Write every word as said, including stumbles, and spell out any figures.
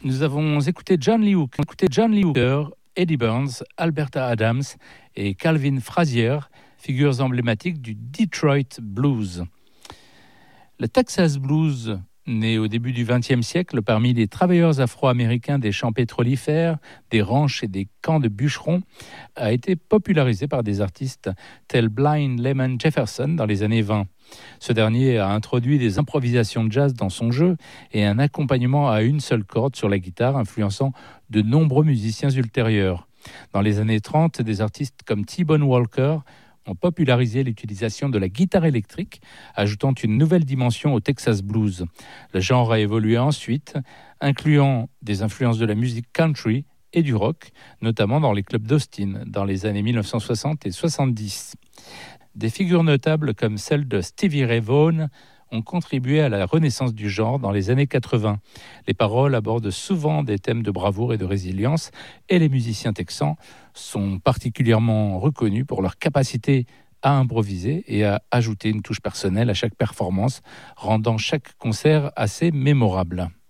nous avons écouté John Lee Hooker, écouté John Lee Hooker, Eddie Burns, Alberta Adams et Calvin Frazier, figures emblématiques du Detroit Blues. Le Texas Blues, né au début du vingtième siècle parmi les travailleurs afro-américains des champs pétrolifères, des ranches et des camps de bûcherons, a été popularisé par des artistes tels Blind Lemon Jefferson dans les années vingt. Ce dernier a introduit des improvisations de jazz dans son jeu et un accompagnement à une seule corde sur la guitare, influençant de nombreux musiciens ultérieurs. Dans les années trente, des artistes comme T-Bone Walker ont popularisé l'utilisation de la guitare électrique, ajoutant une nouvelle dimension au Texas Blues. Le genre a évolué ensuite, incluant des influences de la musique country et du rock, notamment dans les clubs d'Austin dans les années dix-neuf cent soixante et soixante-dix. Des figures notables comme celle de Stevie Ray Vaughan ont contribué à la renaissance du genre dans les années quatre-vingts. Les paroles abordent souvent des thèmes de bravoure et de résilience, et les musiciens texans sont particulièrement reconnus pour leur capacité à improviser et à ajouter une touche personnelle à chaque performance, rendant chaque concert assez mémorable.